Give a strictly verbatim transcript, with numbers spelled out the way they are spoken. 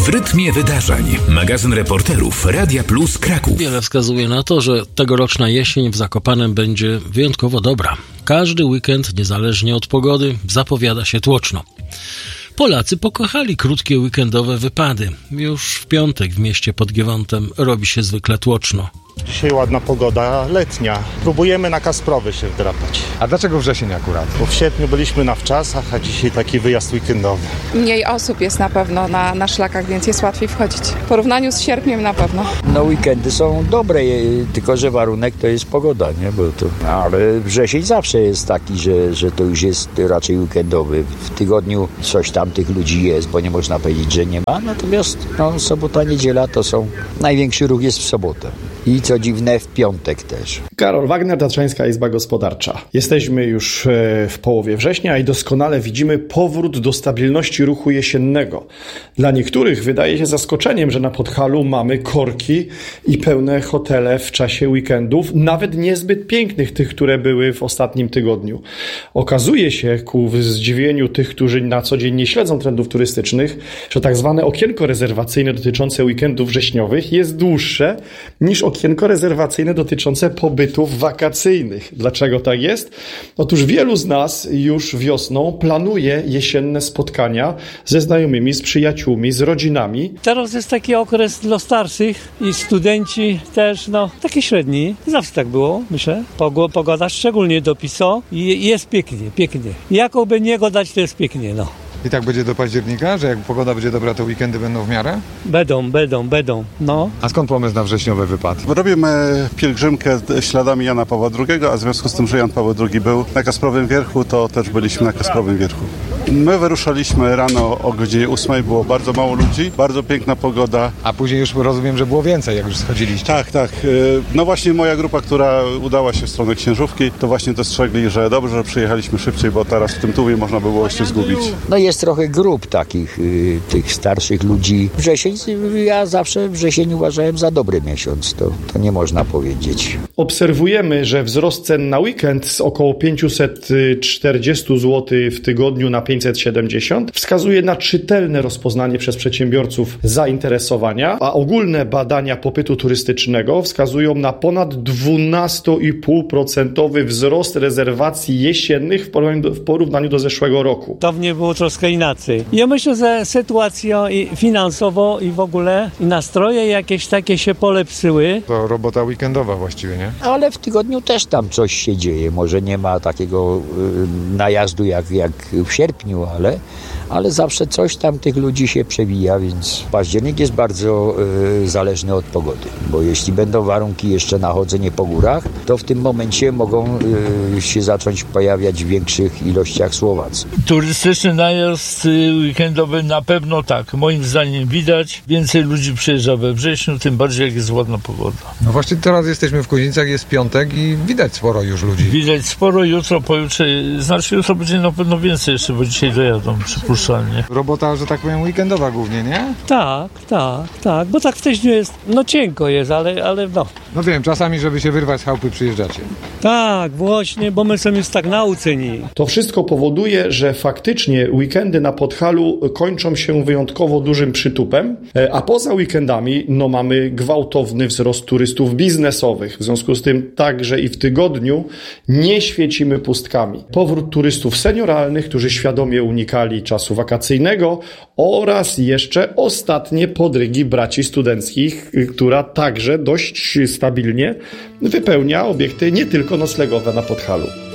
W rytmie wydarzeń. Magazyn reporterów Radia Plus Kraków. Wiele wskazuje na to, że tegoroczna jesień w Zakopanem będzie wyjątkowo dobra. Każdy weekend, niezależnie od pogody, zapowiada się tłoczno. Polacy pokochali krótkie weekendowe wypady. Już w piątek w mieście pod Giewontem robi się zwykle tłoczno. Dzisiaj ładna pogoda letnia. Próbujemy na Kasprowy się wdrapać. A dlaczego wrzesień akurat? Bo w sierpniu byliśmy na wczasach, a dzisiaj taki wyjazd weekendowy. Mniej osób jest na pewno na, na szlakach, więc jest łatwiej wchodzić. W porównaniu z sierpniem na pewno. No weekendy są dobre, tylko że warunek to jest pogoda, nie? Bo to, ale wrzesień zawsze jest taki, że, że to już jest raczej weekendowy. W tygodniu coś tam tych ludzi jest, bo nie można powiedzieć, że nie ma. Natomiast no, sobota, niedziela to są... Największy ruch jest w sobotę. I co dziwne, w piątek też. Karol Wagner, Tatrzańska Izba Gospodarcza. Jesteśmy już w połowie września i doskonale widzimy powrót do stabilności ruchu jesiennego. Dla niektórych wydaje się zaskoczeniem, że na Podhalu mamy korki i pełne hotele w czasie weekendów, nawet niezbyt pięknych, tych, które były w ostatnim tygodniu. Okazuje się, ku zdziwieniu tych, którzy na co dzień nie śledzą trendów turystycznych, że tak zwane okienko rezerwacyjne dotyczące weekendów wrześniowych jest dłuższe niż okienko rezerwacyjne dotyczące pobytów wakacyjnych. Dlaczego tak jest? Otóż wielu z nas już wiosną planuje jesienne spotkania ze znajomymi, z przyjaciółmi, z rodzinami. Teraz jest taki okres dla starszych i studenci też, no, taki średni. Zawsze tak było, myślę. Pogoda szczególnie dopiso i jest pięknie, pięknie. Jakoby nie go dać, to jest pięknie, no. I tak będzie do października, że jak pogoda będzie dobra, to weekendy będą w miarę? Będą, będą, będą, no. A skąd pomysł na wrześniowy wypad? Robimy pielgrzymkę śladami Jana Pawła drugiego, a w związku z tym, że Jan Paweł drugi był na Kasprowym Wierchu, to też byliśmy na Kasprowym Wierchu. My wyruszaliśmy rano o godzinie ósmej, było bardzo mało ludzi, bardzo piękna pogoda. A później już rozumiem, że było więcej, jak już schodziliście. Tak, tak. No właśnie moja grupa, która udała się w stronę Księżówki, to właśnie dostrzegli, że dobrze, że przyjechaliśmy szybciej, bo teraz w tym tłumie można by było się zgubić. No jest trochę grup takich, y, tych starszych ludzi. Wrzesień, ja zawsze wrzesień uważałem za dobry miesiąc, to, to nie można powiedzieć. Obserwujemy, że wzrost cen na weekend z około pięćset czterdzieści złotych w tygodniu na pięćset siedemdziesiąt wskazuje na czytelne rozpoznanie przez przedsiębiorców zainteresowania, a ogólne badania popytu turystycznego wskazują na ponad dwanaście i pół procent wzrost rezerwacji jesiennych w porównaniu, do, w porównaniu do zeszłego roku. Dawniej było troszkę inaczej. Ja myślę, że sytuacja i finansowo i w ogóle i nastroje jakieś takie się polepszyły. To robota weekendowa właściwie, nie? Ale w tygodniu też tam coś się dzieje. Może nie ma takiego y, najazdu jak, jak w sierpniu, ale, ale zawsze coś tam tych ludzi się przewija, więc październik jest bardzo y, zależny od pogody. Bo jeśli będą warunki jeszcze na chodzenie po górach, to w tym momencie mogą y, się zacząć pojawiać w większych ilościach Słowacy. Turystyczny najazd weekendowy na pewno tak. Moim zdaniem widać. Więcej ludzi przyjeżdża we wrześniu, tym bardziej jak jest ładna pogoda. No właśnie teraz jesteśmy w Kuźnicach, jest piątek i widać sporo już ludzi. Widać sporo, jutro, pojutrze, znaczy jutro będzie na pewno więcej jeszcze, bo dzisiaj dojadą przypuszczalnie. Robota, że tak powiem, weekendowa głównie, nie? Tak, tak, tak, bo tak w teźniu jest, no cienko jest, ale, ale no. No wiem, czasami, żeby się wyrwać z chałupy przyjeżdżacie. Tak, właśnie, bo my są już tak nauczeni. To wszystko powoduje, że faktycznie weekendy na Podhalu kończą się wyjątkowo dużym przytupem, a poza weekendami no mamy gwałtowny wzrost turystów biznesowych. W związku z tym także i w tygodniu nie świecimy pustkami. Powrót turystów senioralnych, którzy świadomie unikali czasu wakacyjnego oraz jeszcze ostatnie podrygi braci studenckich, która także dość stabilnie wypełnia obiekty nie tylko noclegowe na Podhalu.